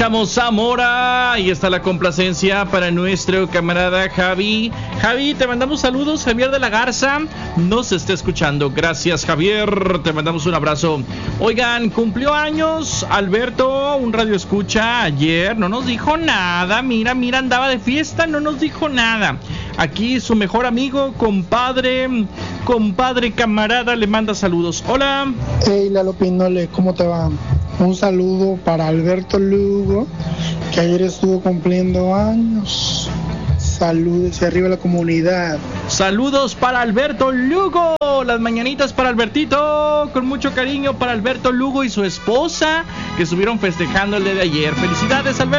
Escuchamos Zamora y está la complacencia para nuestro camarada Javi. Javi, te mandamos saludos. Javier de la Garza nos está escuchando. Gracias, Javier. Te mandamos un abrazo. Oigan, cumplió años Alberto, un radio escucha ayer. No nos dijo nada. Mira, andaba de fiesta, no nos dijo nada. Aquí su mejor amigo, compadre, camarada, le manda saludos. Hola. Hey, Lalo Pinole, ¿cómo te va? Un saludo para Alberto Lugo, que ayer estuvo cumpliendo años. Saludos y arriba la comunidad. Saludos para Alberto Lugo. Las mañanitas para Albertito. Con mucho cariño para Alberto Lugo y su esposa, que estuvieron festejando el día de ayer. Felicidades, Alberto.